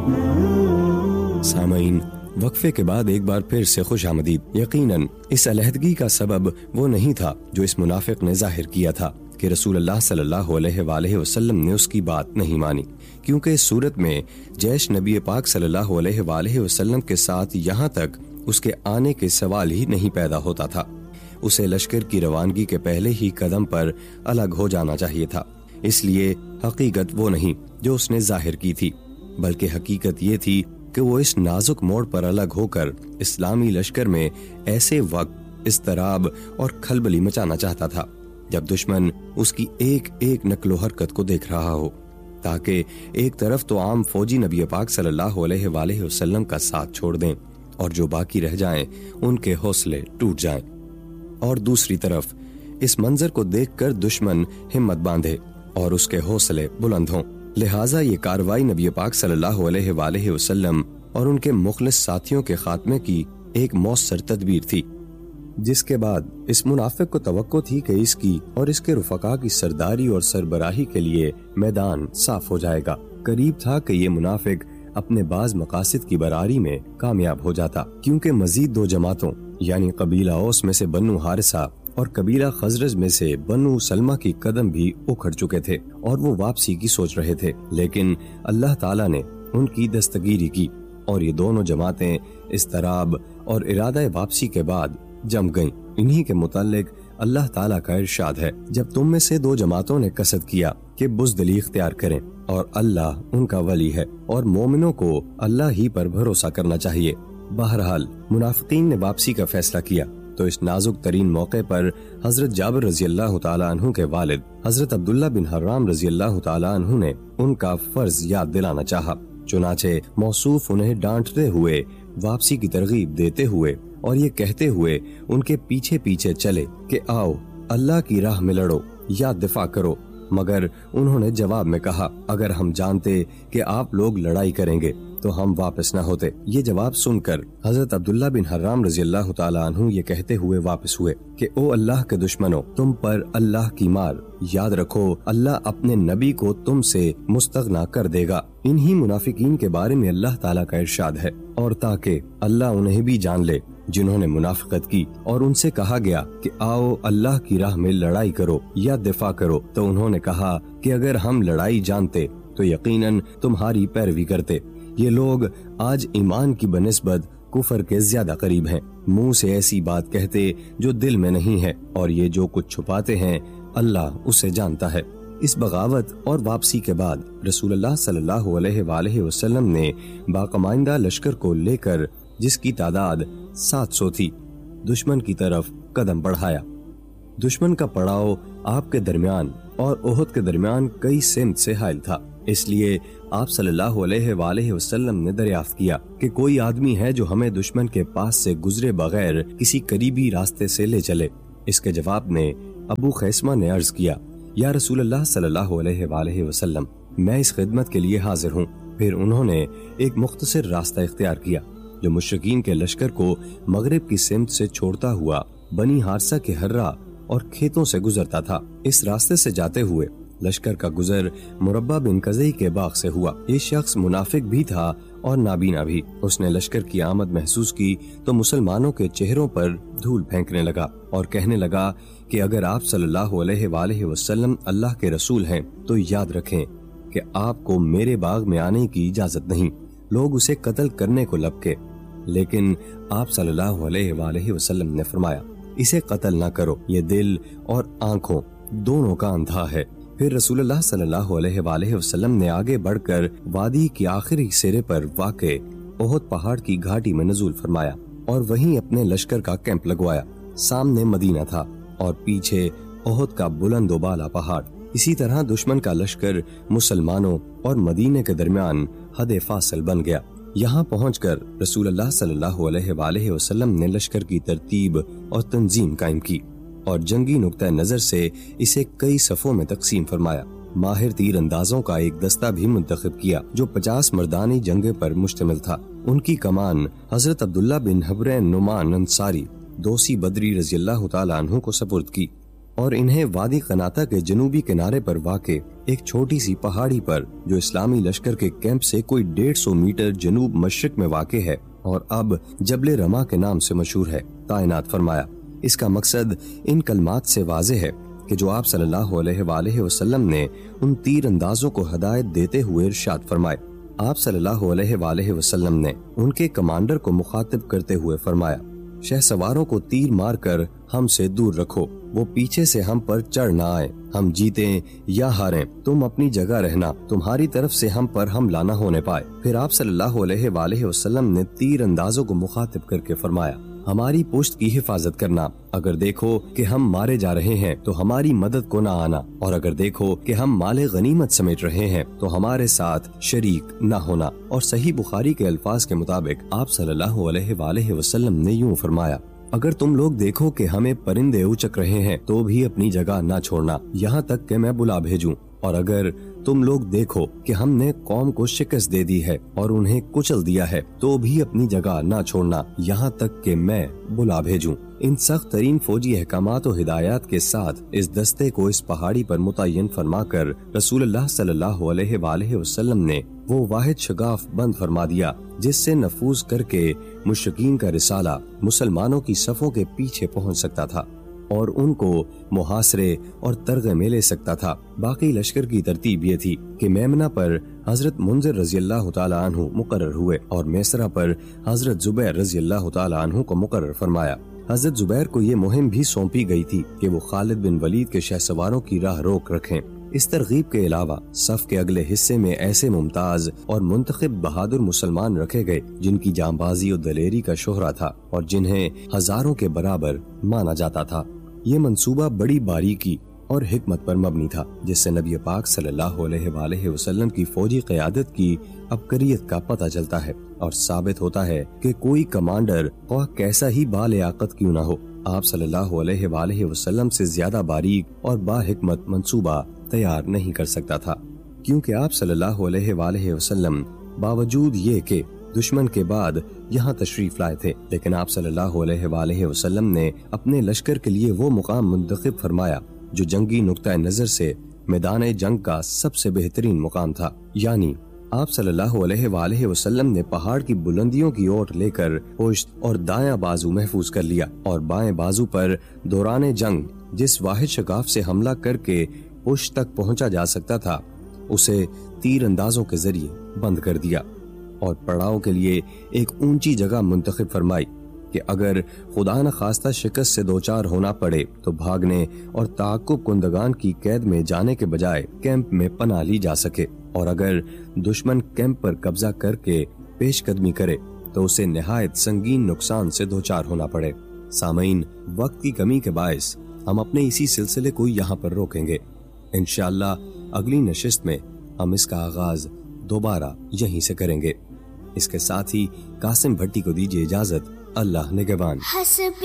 سامعین، وقفے کے بعد ایک بار پھر سے خوش آمدید۔ یقیناً اس علیحدگی کا سبب وہ نہیں تھا جو اس منافق نے ظاہر کیا تھا کہ رسول اللہ صلی اللہ علیہ وآلہ وسلم نے اس کی بات نہیں مانی، کیونکہ اس صورت میں جیش نبی پاک صلی اللہ علیہ وآلہ وسلم کے ساتھ یہاں تک اس کے آنے کے سوال ہی نہیں پیدا ہوتا تھا۔ اسے لشکر کی روانگی کے پہلے ہی قدم پر الگ ہو جانا چاہیے تھا۔ اس لیے حقیقت وہ نہیں جو اس نے ظاہر کی تھی، بلکہ حقیقت یہ تھی کہ وہ اس نازک موڑ پر الگ ہو کر اسلامی لشکر میں ایسے وقت اضطراب اور کھلبلی مچانا چاہتا تھا جب دشمن اس کی ایک ایک نقل و حرکت کو دیکھ رہا ہو، تاکہ ایک طرف تو عام فوجی نبی پاک صلی اللہ علیہ وآلہ وسلم کا ساتھ چھوڑ دیں اور جو باقی رہ جائیں ان کے حوصلے ٹوٹ جائیں، اور دوسری طرف اس منظر کو دیکھ کر دشمن ہمت باندھے اور اس کے حوصلے بلند ہوں۔ لہٰذا یہ کارروائی نبی پاک صلی اللہ علیہ وآلہ وسلم اور ان کے مخلص ساتھیوں کے خاتمے کی ایک مؤثر تدبیر تھی، جس کے بعد اس منافق کو توقع تھی کہ اس کی اور اس کے رفقا کی سرداری اور سربراہی کے لیے میدان صاف ہو جائے گا۔ قریب تھا کہ یہ منافق اپنے بعض مقاصد کی براری میں کامیاب ہو جاتا، کیونکہ مزید دو جماعتوں یعنی قبیلہ اوس میں سے بنو حارثہ اور قبیلہ خزرج میں سے بنو سلمہ کی قدم بھی اکھڑ چکے تھے اور وہ واپسی کی سوچ رہے تھے، لیکن اللہ تعالیٰ نے ان کی دستگیری کی اور یہ دونوں جماعتیں اضطراب اور ارادہ واپسی کے بعد جم گئیں۔ انہی کے متعلق اللہ تعالیٰ کا ارشاد ہے، جب تم میں سے دو جماعتوں نے قصد کیا کہ بزدلی اختیار کریں اور اللہ ان کا ولی ہے اور مومنوں کو اللہ ہی پر بھروسہ کرنا چاہیے۔ بہرحال منافقین نے واپسی کا فیصلہ کیا تو اس نازک ترین موقع پر حضرت جابر رضی اللہ تعالیٰ عنہ کے والد حضرت عبداللہ بن حرام رضی اللہ تعالیٰ عنہ نے ان کا فرض یاد دلانا چاہا، چنانچہ موصوف انہیں ڈانٹتے ہوئے، واپسی کی ترغیب دیتے ہوئے اور یہ کہتے ہوئے ان کے پیچھے پیچھے چلے کہ آؤ اللہ کی راہ میں لڑو یا دفاع کرو، مگر انہوں نے جواب میں کہا اگر ہم جانتے کہ آپ لوگ لڑائی کریں گے تو ہم واپس نہ ہوتے۔ یہ جواب سن کر حضرت عبداللہ بن حرام رضی اللہ تعالیٰ عنہ یہ کہتے ہوئے واپس ہوئے کہ او اللہ کے دشمنوں، تم پر اللہ کی مار، یاد رکھو اللہ اپنے نبی کو تم سے مستغنا کر دے گا۔ انہی منافقین کے بارے میں اللہ تعالیٰ کا ارشاد ہے، اور تاکہ اللہ انہیں بھی جان لے جنہوں نے منافقت کی اور ان سے کہا گیا کہ آؤ اللہ کی راہ میں لڑائی کرو یا دفاع کرو، تو انہوں نے کہا کہ اگر ہم لڑائی جانتے تو یقیناً تمہاری پیروی کرتے۔ یہ لوگ آج ایمان کی بنسبت کفر کے زیادہ قریب ہیں، منہ سے ایسی بات کہتے جو دل میں نہیں ہے، اور یہ جو کچھ چھپاتے ہیں اللہ اسے جانتا ہے۔ اس بغاوت اور واپسی کے بعد رسول اللہ صلی اللہ علیہ وآلہ وسلم نے باقاعدہ لشکر کو لے کر، جس کی تعداد 700 تھی، دشمن کی طرف قدم بڑھایا۔ دشمن کا پڑاؤ آپ کے درمیان اور احد کے درمیان کئی سمت سے حائل تھا، اس لیے آپ صلی اللہ علیہ وآلہ وسلم نے دریافت کیا کہ کوئی آدمی ہے جو ہمیں دشمن کے پاس سے گزرے بغیر کسی قریبی راستے سے لے چلے؟ اس کے جواب میں ابو خیثمہ نے عرض کیا یا رسول اللہ صلی اللہ علیہ وآلہ وسلم، میں اس خدمت کے لیے حاضر ہوں۔ پھر انہوں نے ایک مختصر راستہ اختیار کیا جو مشرکین کے لشکر کو مغرب کی سمت سے چھوڑتا ہوا بنی حارثہ کے ہرہ اور کھیتوں سے گزرتا تھا۔ اس راستے سے جاتے ہوئے لشکر کا گزر مربع بن قزی کے باغ سے ہوا۔ یہ شخص منافق بھی تھا اور نابینا بھی۔ اس نے لشکر کی آمد محسوس کی تو مسلمانوں کے چہروں پر دھول پھینکنے لگا اور کہنے لگا کہ اگر آپ صلی اللہ علیہ وآلہ وسلم اللہ کے رسول ہیں تو یاد رکھیں کہ آپ کو میرے باغ میں آنے کی اجازت نہیں۔ لوگ اسے قتل کرنے کو لپکے، لیکن آپ صلی اللہ علیہ وآلہ وسلم نے فرمایا اسے قتل نہ کرو، یہ دل اور آنکھوں دونوں کا اندھا ہے۔ پھر رسول اللہ صلی اللہ علیہ وآلہ وسلم نے آگے بڑھ کر وادی کی آخری سرے پر واقع احد پہاڑ کی گھاٹی میں نزول فرمایا اور وہیں اپنے لشکر کا کیمپ لگوایا۔ سامنے مدینہ تھا اور پیچھے احد کا بلند و بالا پہاڑ۔ اسی طرح دشمن کا لشکر مسلمانوں اور مدینے کے درمیان حد فاصل بن گیا۔ یہاں پہنچ کر رسول اللہ صلی اللہ علیہ وآلہ وسلم نے لشکر کی ترتیب اور تنظیم قائم کی اور جنگی نقطہ نظر سے اسے کئی صفوں میں تقسیم فرمایا۔ ماہر تیر اندازوں کا ایک دستہ بھی منتخب کیا جو 50 مردانی جنگے پر مشتمل تھا۔ ان کی کمان حضرت عبداللہ بن حبر نعمان انصاری دوسی بدری رضی اللہ تعالیٰ عنہ کو سپرد کی اور انہیں وادی قناطہ کے جنوبی کنارے پر واقع ایک چھوٹی سی پہاڑی پر جو اسلامی لشکر کے کیمپ سے کوئی 150 میٹر جنوب مشرق میں واقع ہے اور اب جبل رما کے نام سے مشہور ہے، تعینات فرمایا۔ اس کا مقصد ان کلمات سے واضح ہے کہ جو آپ صلی اللہ علیہ وآلہ وسلم نے ان تیر اندازوں کو ہدایت دیتے ہوئے ارشاد فرمائے۔ آپ صلی اللہ علیہ وآلہ وسلم نے ان کے کمانڈر کو مخاطب کرتے ہوئے فرمایا، شہ سواروں کو تیر مار کر ہم سے دور رکھو، وہ پیچھے سے ہم پر چڑھ نہ آئے، ہم جیتیں یا ہاریں تم اپنی جگہ رہنا، تمہاری طرف سے ہم پر حملہ نہ ہونے پائے۔ پھر آپ صلی اللہ علیہ وآلہ وسلم نے تیر اندازوں کو مخاطب کر کے فرمایا، ہماری پشت کی حفاظت کرنا، اگر دیکھو کہ ہم مارے جا رہے ہیں تو ہماری مدد کو نہ آنا، اور اگر دیکھو کہ ہم مال غنیمت سمیٹ رہے ہیں تو ہمارے ساتھ شریک نہ ہونا۔ اور صحیح بخاری کے الفاظ کے مطابق آپ صلی اللہ علیہ وآلہ وسلم نے یوں فرمایا، اگر تم لوگ دیکھو کہ ہمیں پرندے اچک رہے ہیں تو بھی اپنی جگہ نہ چھوڑنا یہاں تک کہ میں بلا بھیجوں، اور اگر تم لوگ دیکھو کہ ہم نے قوم کو شکست دے دی ہے اور انہیں کچل دیا ہے تو بھی اپنی جگہ نہ چھوڑنا یہاں تک کہ میں بلا بھیجوں۔ ان سخت ترین فوجی احکامات و ہدایات کے ساتھ اس دستے کو اس پہاڑی پر متعین فرما کر رسول اللہ صلی اللہ علیہ وآلہ وسلم نے وہ واحد شگاف بند فرما دیا جس سے نفوذ کر کے مشرکین کا رسالہ مسلمانوں کی صفوں کے پیچھے پہنچ سکتا تھا اور ان کو محاصرے اور ترغے میں لے سکتا تھا۔ باقی لشکر کی ترتیب یہ تھی کہ میمنہ پر حضرت منذر رضی اللہ تعالیٰ عنہ مقرر ہوئے اور میسرہ پر حضرت زبیر رضی اللہ تعالیٰ عنہ کو مقرر فرمایا۔ حضرت زبیر کو یہ مہم بھی سونپی گئی تھی کہ وہ خالد بن ولید کے شہ سواروں کی راہ روک رکھیں۔ اس ترغیب کے علاوہ صف کے اگلے حصے میں ایسے ممتاز اور منتخب بہادر مسلمان رکھے گئے جن کی جانبازی اور دلیری کا شہرہ تھا اور جنہیں ہزاروں کے برابر مانا جاتا تھا۔ یہ منصوبہ بڑی باریکی اور حکمت پر مبنی تھا جس سے نبی پاک صلی اللہ علیہ وآلہ وسلم کی فوجی قیادت کی عبقریت کا پتہ چلتا ہے اور ثابت ہوتا ہے کہ کوئی کمانڈر خواہ کیسا ہی بالیاقت کیوں نہ ہو، آپ صلی اللہ علیہ وآلہ وسلم سے زیادہ باریک اور با حکمت منصوبہ تیار نہیں کر سکتا تھا، کیونکہ آپ صلی اللہ علیہ وآلہ وسلم باوجود یہ کہ دشمن کے بعد یہاں تشریف لائے تھے لیکن آپ صلی اللہ علیہ وآلہ وسلم نے اپنے لشکر کے لیے وہ مقام منتخب فرمایا جو جنگی نقطہ نظر سے میدان جنگ کا سب سے بہترین مقام تھا، یعنی آپ صلی اللہ علیہ وآلہ وسلم نے پہاڑ کی بلندیوں کی اوٹ لے کر پشت اور دایاں بازو محفوظ کر لیا اور بائیں بازو پر دوران جنگ جس واحد شگاف سے حملہ کر کے پشت تک پہنچا جا سکتا تھا اسے تیر اندازوں کے ذریعے بند کر دیا اور پڑاؤ کے لیے ایک اونچی جگہ منتخب فرمائی کہ اگر خدا نہ خواستہ شکست سے دوچار ہونا پڑے تو بھاگنے اور تعاقب کنندگان کی قید میں جانے کے بجائے کیمپ میں پناہ لی جا سکے، اور اگر دشمن کیمپ پر قبضہ کر کے پیش قدمی کرے تو اسے نہایت سنگین نقصان سے دوچار ہونا پڑے۔ سامعین، وقت کی کمی کے باعث ہم اپنے اسی سلسلے کو یہاں پر روکیں گے۔ انشاءاللہ اگلی نشست میں ہم اس کا آغاز دوبارہ یہیں سے کریں گے۔ اس کے ساتھ ہی قاسم بھٹی کو دیجیے اجازت، اللہ نگہبان۔